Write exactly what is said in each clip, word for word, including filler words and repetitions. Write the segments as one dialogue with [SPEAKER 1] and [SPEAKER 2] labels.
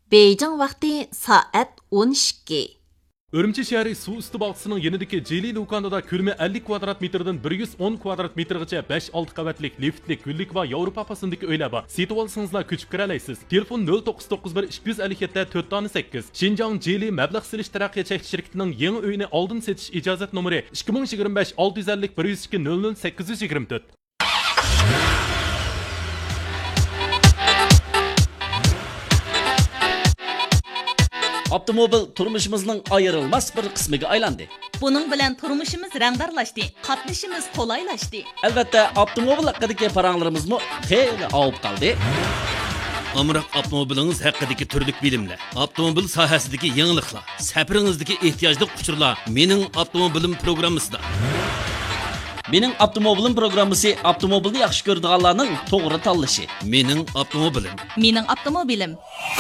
[SPEAKER 1] Beyjing vaqti soat o'n ikki.
[SPEAKER 2] Үрümçi şəhəri su üstü bağçısının yenidiki Celi Lukan'da kürme ellik kvadrat metrdən bir yüz on kvadrat metrgacha besh olti qavatlik liftlik, güllik va Yevropa pasındaki öyle ba. Setib olsanızlar köçüp kirəlaysiz. Telefon nol to'qqiz to'qqiz bir ikki yuz ellik yetti to'rt sakkiz. Xinjiang Celi məbləğ silish taraqqiyot çəkiliş şirkətinin yeni öyünü aldın setiş icazət numara ikki ming yigirma besh olti yuz ellik bir yuz ikki nol nol sakkiz yuz yigirma to'rt.
[SPEAKER 3] Avtomobil turmuşimizning ayrılmaz bir qismiga aylandi.
[SPEAKER 1] Buning bilan turmushimiz rangdarlashdi, qatnashimiz qulaylashdi.
[SPEAKER 3] Albatta, avtomobil haqidagi paranglarimizmi xeyli avib qoldi.
[SPEAKER 4] Amroq avtomobilingiz haqidagi turlik bilimlar, avtomobil sohasidagi yangiliklar, safaringizdagi ehtiyojli uchurlar mening avtomobilim programmasida.
[SPEAKER 3] Mening avtomobilim programmasi avtomobilni yaxshi ko'radiganlarning to'g'ri tanlashi.
[SPEAKER 4] Mening avtomobilim.
[SPEAKER 1] Mening avtomobilim.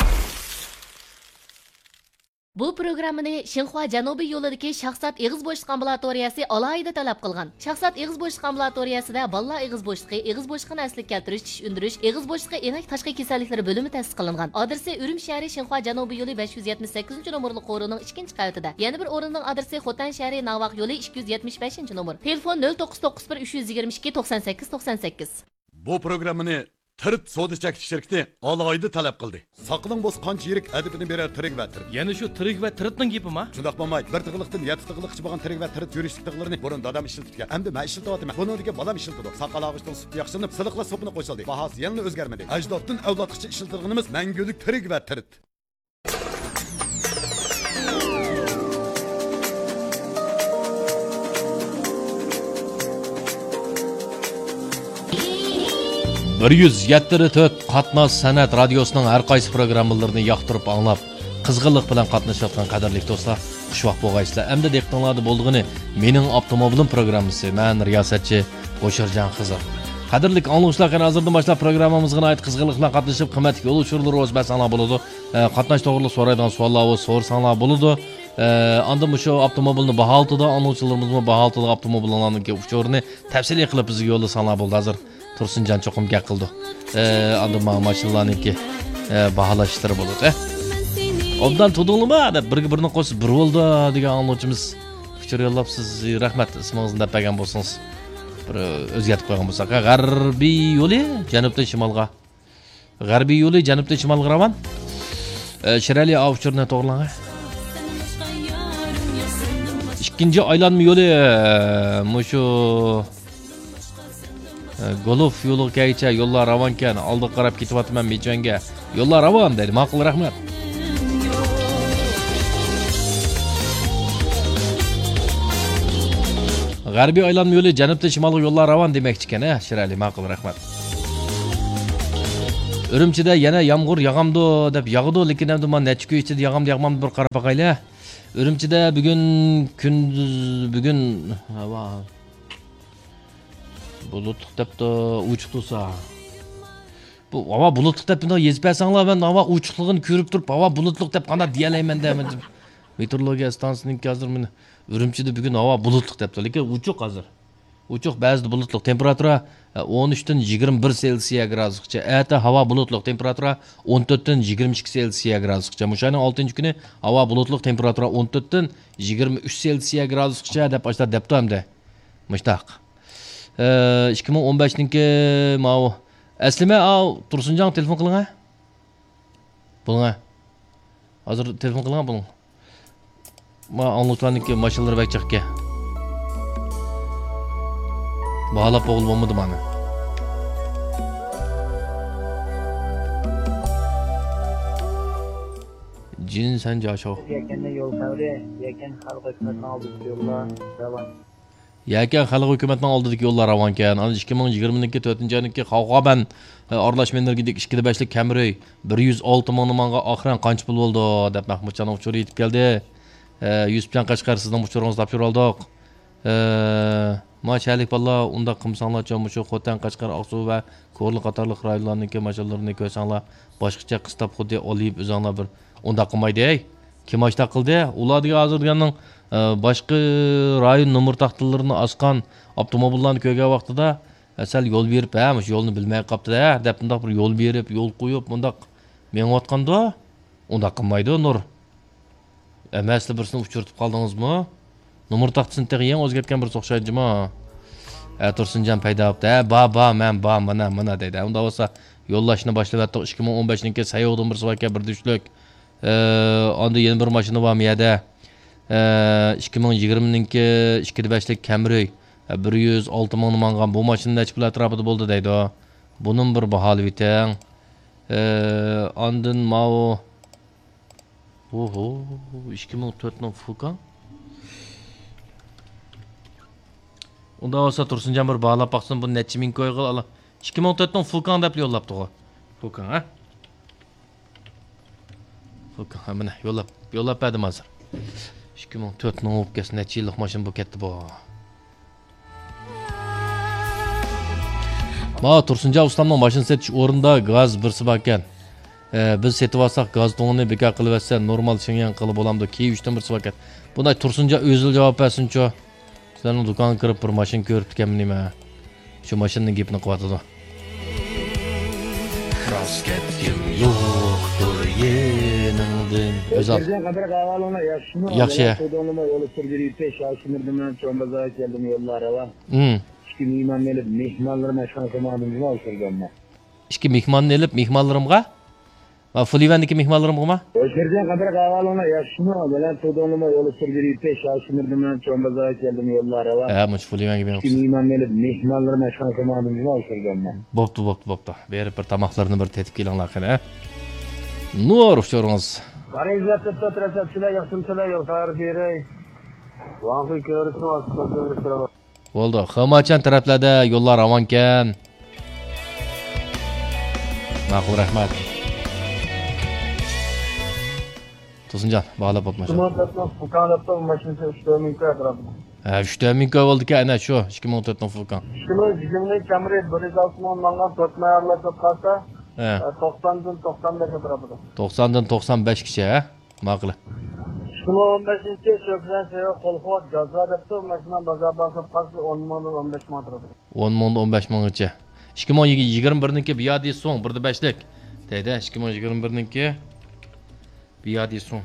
[SPEAKER 5] Bu programmani Xinhua Janubiy yo'lidagi Shahzod Ig'iz bo'shliq ambulatoriyasi alohida talab qilgan. Shahzod Ig'iz bo'shliq ambulatoriyasida bolalar ig'iz bo'shliqi, ig'iz bo'shliqini asliga keltirish, tish undirish, ig'iz bo'shliqi enak tashqi kasalliklari bo'limi ta'sis qilingan. Adresi Urumchi shahri Xinhua Janubiy yo'li besh yuz yetmish sakkizinchi nomerli qo'rining ikkinchi qavatida. Yana bir o'rinning adresi Xotan shahri Navaq yo'li ikki yuz yetmish beshinchi nomer. Telefon nol to'qqiz to'qqiz bir uch yuz yigirma ikki to'qson sakkiz to'qson sakkiz.
[SPEAKER 6] Bu programmani Tirt soda çekiş şirketi alayda talep kıldı. Sakılın boz kanç yerik edibini birer tirik ve tirik.
[SPEAKER 7] Yani şu tirik ve tiritnin gibi mi?
[SPEAKER 6] Şundak bolmay, bir tıgılıqtın yedi tıgılık çıbağın tirik ve tirit yürüyüşlük tıgılarını burun dadam işiltip ya. Hem de ben işiltip atayım. Bunu dike balam işiltidu. Sakal ağaçtan süt yakşınıp sılıkla sopunu koşaldı. Bahası yanına özgermedi. Ecdatın evlatlıkçı işiltirgınımız mengülük tirik ve tirit.
[SPEAKER 8] bir yuz yetti to'rt Qatnaz san'at radiosuning har qaysi programmalarini yoqtirib anglab, qizg'inlik bilan qatnashayotgan qadrli do'stlar, xushvaqt bo'lgaysizlar. Endi diqqatingizda bo'ldig'ini mening avtomobilim programmasi. Men riyosatchi Qo'shirjon Xizr. Qadrli anglovchilar, qani hozirdan boshlab programmamizga oid qizg'inlik bilan qatnashib, qimmatli yo'l uchurlar o'z basanlar bo'ladi. Qatnash to'g'riliq so'raydigan savollarni so'rsanlar bo'ladi. Andan bu shu avtomobilni baholtida, anglovchilarimizmi baholtida avtomobillarning uchurini tafsiliy qilib bizga yo'llasanlar bo'ldi. Hozir Tursunjon cho'qim gap qildi. Eh, anda mashinalarniki baholashlar bo'ladi. Obdan tudingmi deb birga birini qo'shib bir bo'ldi degan anglovchimiz fikr yo'llab, siz rahmat ismingizni deb bergan bo'lsangiz, bir o'zgartib qo'ygan bo'lsak, g'arbiy yo'li janubdan shimolga. G'arbiy yo'li janubdan shimolga ravon. Shirali avchurni to'g'rilangan. Ikkinchi aylanma yo'li mushu Golf yo'li kaycha yo'llar ravonkan, oldiga qarab ketyapman Mechanga. Yo'llar ravon dedi. Ma'qul, rahmat. G'arbiy aylanma yo'li janubdan shimolga yo'llar ravon demoqchi ekan, ha, Shirali, ma'qul, rahmat. Urumchida yana yomg'ir yog'amdi deb yog'di, lekin endi men necha kun ichida yog'amdi yog'mamdi bir qarab boqaylar. Urumchida bugun kunduz bugun havo bulutluq debdi, uchuq tursa. Bu havo bulutluq deb bunday yezib bersanglar, men havo uchuqligini ko'rib turib, havo bulutluq deb qanday deyalayman deyman. Meteorologiya stansiyasining hozir meni Urumchida bugun havo bulutluq debdi, lekin uchuq hozir. Uchuq ba'zida bulutluq, temperatura o'n uch dan yigirma bir Selsiya gradusgacha. Ata havo bulutluq, temperatura o'n to'rt dan yigirma ikki Selsiya gradusgacha. Mushaning oltinchi kuni havo bulutluq, temperatura o'n to'rt dan yigirma uch Selsiya gradusgacha deb boshlar debdi hamda. Mushtaq. ikki ming o'n beshniki mau aslima au Tursunjon telefon qiling. Bunga hozir telefon qiling buning. Ma anglovchilarniki mashinalar bakchiqga. Baholab bo'g'il bo'lmadi mana. Jin san jo'sho.
[SPEAKER 9] Yakanda yo'l qavli, yakan xalq hukumatining oldidagi yo'llar ravon.
[SPEAKER 8] Yakan xalq hukumatining oldidagi yo'llar ravon ekan. ikki ming yigirma ikki to'rtinchi oyning Xalqoban aralashmalarga ikkita beshlik Camry bir yuz olti ming manga oxiran qancha pul bo'ldi deb Mahmudjon uchur yetib keldi. yuz bilan Qashqar sizning uchuringizni topshirib oldik. Mashalik ballar unda qimsonlar cho'mu shu Xotan, Qashqar, Oqsuv va Ko'rli qatorliq rayonlarning mashinalarini ko'rsanglar, boshqacha qistab xuddi olib o'zinglar bir unda qilmaydi-ey. Kim ashta qildi? Ularga hozir deganning boshqa rayon nomer taxtalarini asqan avtomobillarni ko'rgan vaqtida asal yo'l berib, ha, shu yo'lni bilmay qopti-da, deb bundaq bir yo'l berib, yo'l qo'yib, bundaq mengayotganda Unda qilmaydi Nur. Emasli birsini uchirtib qoldingizmi? Numur taqtisini tegiyen o'zgartgan bir o'xshaydimi? E Tursunjon paydo bo'libdi. Ha, ba ba men ba mana mana deydi. Unda bo'lsa yo'llashni boshlab atdik ikki ming o'n beshniki sayoqdan bir so'vaka bir dushlik. E onda yana bir mashina bormi yada? E ikki ming yigirmaniki ikki beshlik Camry bir yuz olti ming mangan bu mashina necha pul atrofida bo'ldi deydi. Bunun bir baholi biting. E ondan mau Oho, ikki ming to'rtning Fukan. Unda olsa Tursunjon bir bağlab baxsın bu necha ming qo'yg'il ala. ikki ming to'rtning Fukan deb yo'llabdi-ku. Fukan, ha? Fukan, ha mana yo'llab, yo'llab berdim hozir. ikki ming to'rtning o'pkasi necha yillik mashina bu ketdi bu. Ma Tursunjon ustamning mashina setish o'rinda gaz birsi bor ekan. Ee, biz setib olsak gaz to'ngini bekor qilib etsa normal shingan qilib bo'lamdi. Keyin uchdan bir vakat. Bunday Tursunjon o'zil javob bersin-chi. Sizlarning do'konga kirib bir mashina ko'rib ekanman nima. Shu mashinaning gapini qilyotdi. Rasketim yo'qdir yeningdin. O'zal. Yaxshi. Hmm.
[SPEAKER 9] İki mehmon elib mehmonlarni ashxona tomonimizga olishganman.
[SPEAKER 8] Ikki mehmonni elib mehmonlarimga? Va Fulivandagi mehmonlarimga?
[SPEAKER 9] O'sherdan qadar qavalona yaxshimi bilan to'donima yo'l sirgirib shoshimirdim men cho'mbazga keldim yo'llari va.
[SPEAKER 8] Ha, mush Fulivanga men.
[SPEAKER 9] Ikki mehmon elib mehmonlarni ashxona tomonimizga olishganman.
[SPEAKER 8] Bo'pti, bo'pti, bo'pti. Berib bir tamoqlarni bir tetib kelinglar qani. Nur ushtirimiz.
[SPEAKER 9] Qarizatda to'trasabchilar yaxshimchilar yo'qlar beray. Vaqti ko'rishni vaqtida
[SPEAKER 8] Bo'ldi. Xamachan taraflarda yo'llar ravon ekan. Ma'qul, rahmat. Tursunjon, bağlab bo'lmoqchi.
[SPEAKER 9] Fukanatda mashinasi uch ming kvadrat.
[SPEAKER 8] Ha, uch ming kvadrat bo'ldi-ku, ana shu ikki ming to'rtning Fukan.
[SPEAKER 9] ikki ming yigirmaning Camry bir yuz olti ming mangan to'rt mayarlashib qolsa, to'qsondan to'qson besh atrofida.
[SPEAKER 8] to'qsondan to'qson beshgacha, ha? Ma'qul.
[SPEAKER 9] ikki ming o'n beshinchi Sho'kran Sayo Qo'lxot Gazadabda mashina bozor bosib qolsa o'n mingdan o'n besh ming atrofida.
[SPEAKER 8] o'n mingdan o'n besh minggacha. ikki ming yigirma birniki biyadi so'ng bir beshlik. Deydi, ikki ming yigirma birniki biyadi so'ng.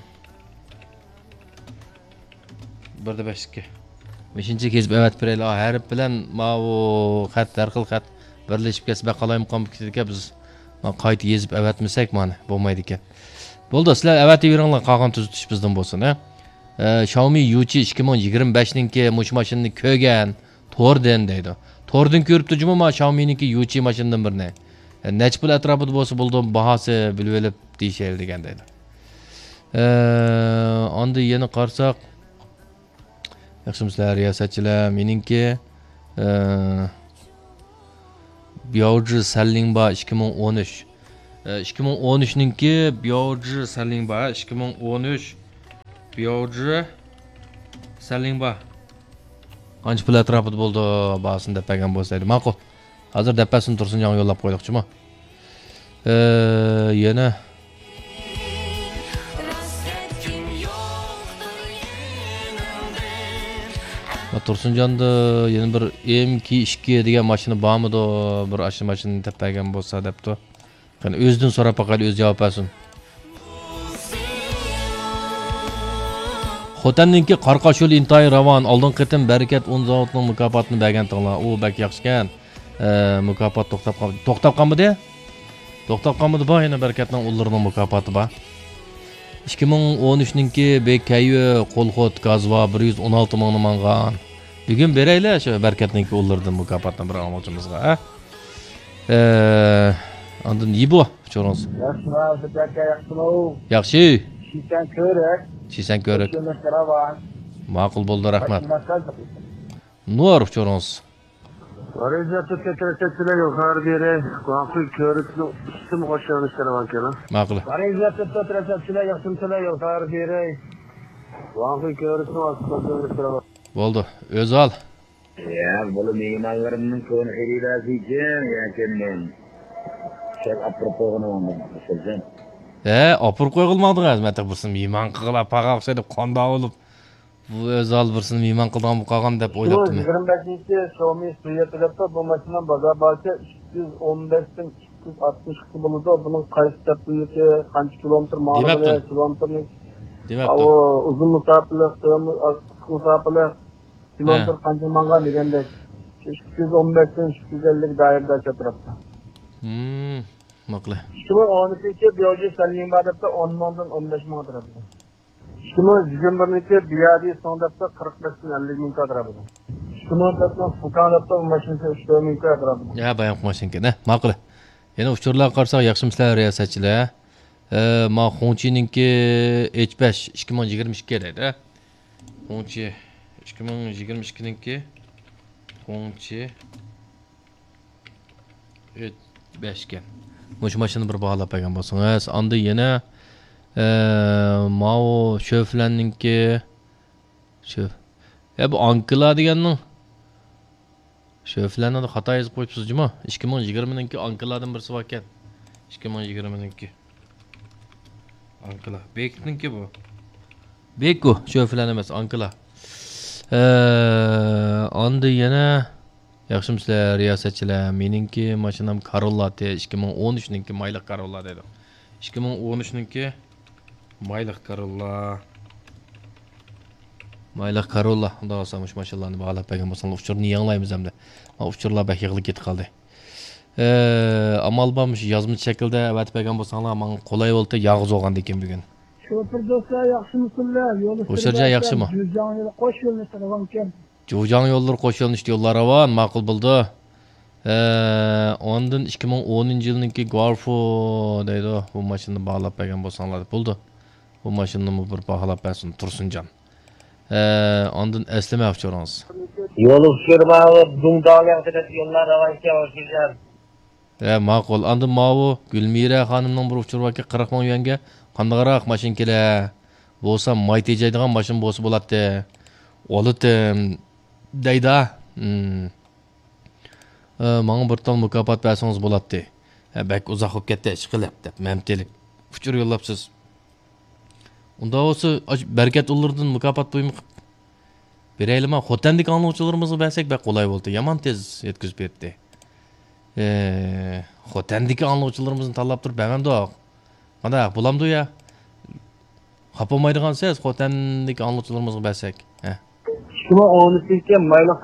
[SPEAKER 8] bir beshlikka. beshinchi kezib avat beraylik. Harf bilan ma'u xat, har xil xat birlashib ketsa qalayim qolib ketadigan biz qayta yezib avatmasak mana bo'lmaydi ekan. Bo'ldi, sizlar avatib yuringlar, qolgan tuzitish bizdan bo'lsin, ha. Xiaomi Yuchi ikki ming yigirma beshniki mush mashinani ko'rgan, to'rdan deydi. To'rdan ko'ribdi juma ma Xiaomi'niki Yuchi mashinadan birni. Necha pul atrofida bo'lsa bo'ldi, bahosi bilib olib deyishar degan deydi. Onda yana qarsak yaxshimizlar riyosatchilar, meningki Biyoji Salingba ikki ming o'n uch. ikki ming o'n uchninki Biyoji Salingba ikki ming o'n uch Biyoji Salingba qancha pul atrofida bo'ldi bahosini deb bergan bo'lsaydi ma'qul. Hozir dapasini Tursunjon yo'llab qo'ydiqchimi? Yana Tursunjonda yana bir M K ikki degan mashina bormidi? Bir ashna mashinani deb bergan bo'lsa debdi. Qani o'zidan so'rab qaqali o'zi javob bersin. Xotanninki Qarqashul intoy ravon oldin qitim barakat o'n zavodning mukofotini bergan tinglar. U bak yaxshi ekan. Mukofot to'xtab qoldi. To'xtab qolmadi? To'xtab qolmadi, bu yana barakatning ullarining mukofoti bor. ikki ming o'n uchninki Bekayu Qo'lxot Gazva bir yuz o'n olti ming mangan. Bugun beraylar shu barakatninki ullardan mukofotni bir olmoqchimizga, ha? Eh, ondan yibo cho'rons. Yaxshi, yaxshi.
[SPEAKER 9] Sizdan ko'rak.
[SPEAKER 8] Sizdan ko'rak. Ma'qul bo'ldi, rahmat. Nur cho'rons.
[SPEAKER 9] Qarizatda to'trasabchilar yo'qlar beray. Vaqti ko'rishni istim qo'shganishlar ekan.
[SPEAKER 8] Ma'qul.
[SPEAKER 9] Qarizatda to'trasabchilar yaxshimchilar yo'qlar beray. Vaqti ko'rishni vaqtida
[SPEAKER 8] Bo'ldi, o'zi ol.
[SPEAKER 9] Ya, bunu mehmonlarimning ko'ni xaridasi ekan, yakin men. Shak apropog'ini oldim, sizdan.
[SPEAKER 8] E, opur qo'yilmadi xizmat qilsin, mehmon qilib paqa o'xshaydi, qonda olib. Bu o'zi ol birsin mehmon qilgan qolgan deb o'ylabdim.
[SPEAKER 9] yigirma beshinchi Xiaomi Suyatlabda bu mashina bozor barcha ikki yuz o'n beshdan ikki
[SPEAKER 10] yuz altmış bo'ladi. Buning qaysi tarafdagi qancha kilometr ma'noda kilometrlik.
[SPEAKER 8] Demakdir.
[SPEAKER 10] O uzun musafirlik, qisqa musafirlik kilometr qancha manga degandek uch yuz o'n besh dan uch yuz ellik doirada turibdi.
[SPEAKER 8] Hmm, maqli.
[SPEAKER 10] ikki ming o'n ikkinchi biyoji Salimbadatda o'n mingdan o'n besh ming turibdi. ikki ming yigirma birinchi biyoji Sondatda qirq besh dan ellik ming turibdi. ikki ming Fukanatda mashinasi uch ming turibdi.
[SPEAKER 8] Ya, bayon qilmashinki, maqli. Yana uchurlarga qarasak, yaxshimisizlar riyosatchilar? Ee, ma Xonchininki H besh ikki ming yigirma ikki deydi. Xonchi ikki ming yigirma ikkiniki Xonchi H besh ekan. Mush mashinani bir baholab bergan bo'lsangiz, anda yana e, Mao Shoflanninki Shof. Ya bu Ankla deganning Shoflanni xato yozib qo'yibsiz-jimi? ikki ming yigirmaniki Ankladan birisi bor ekan. ikki ming yigirmaniki Ankla. Bekniki bu. Beku, Shoflan emas, Ankla. Eee, anda yana yaxshimisizlar riyosatchilar? Meningki mashinam Corolla ikki ming o'n uchninki mayliq Corolla dedi. ikki ming o'n uchninki mayliq Corolla. Mayliq Corolla. Xudo xolasa mush mashinalarni baholab bergan bo'lsangiz, uchurni yanglaymiz hamda. Ma uchurlar bak yig'ilib ketib qoldi. Eee, amal bormish yozma shaklda avatib bergan bo'lsanglar, men qulay bo'ldi, yog'iz olgan ekan bugun.
[SPEAKER 10] Şoför dostlar yaxshimisizlar? Yo'l
[SPEAKER 8] O'sirja yaxshimi?
[SPEAKER 10] Jo'jang yo'li qo'sh yo'lni taravan ekan.
[SPEAKER 8] Jo'jang yo'llar qo'sh yo'lni ishti yo'llar avan, ma'qul bo'ldi. Eee, ondan ikki ming o'ninchi yilniki Golfo deydi, bu mashinani bog'lab bergan bo'lsanglar bo'ldi. Bu mashinani bir bog'lab bersin Tursunjon. Eee, ondan eslama avchorangiz.
[SPEAKER 9] Yo'l ushirmavi Dungdalga qadar yo'llar avancha o'shirgan.
[SPEAKER 8] E, ma'qul. Ondan mavu Gulmira xonimning bir uchurvaki qirq ming yuanga qandaqroq mashin kelar. Bo'lsa may tejaydigan mashin bo'lsa bo'ladi. Olatim deyda. Hmm. E, menga bir ton mukofot bersangiz bo'ladi. E, bak uzoq bo'lib ketdi, ish qilib deb mamtilik. Uchur yo'llabsiz. Unda olsa berkat ulardan mukofot qo'yib beraylikmi? Xotandik anlovchilarimizga bersak bak qulay bo'ldi. Yomon tez yetkazib berdi. Eee, xotandiki anlovchilarimizni tanlab turib bergandoq. Qanday bo'lamdi ya? Xapamaydigan siz xotandiki anlovchilarimizga bersak. Ha.
[SPEAKER 10] ikki ming o'n ikkinchi mayliq